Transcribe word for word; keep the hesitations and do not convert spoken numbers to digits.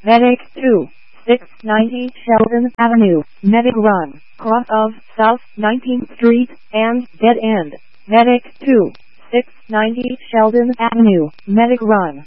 Medic two, six ninety Sheldon Avenue, Medic Run, cross of South nineteenth Street, and dead end. Medic two, six ninety Sheldon Avenue, Medic Run.